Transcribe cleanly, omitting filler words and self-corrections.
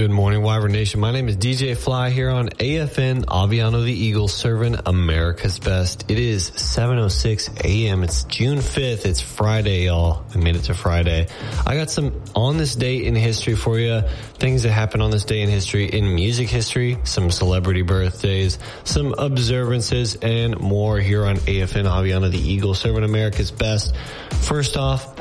Good morning, Wyvern Nation. My name is DJ Fly here on AFN, Aviano the Eagle, serving America's best. It is 7:06 a.m. It's June 5th. It's Friday, y'all. I made it to Friday. I got some on this day in history for you, things that happened on this day in history, in music history, some celebrity birthdays, some observances, and more here on AFN, Aviano the Eagle, serving America's best. First off,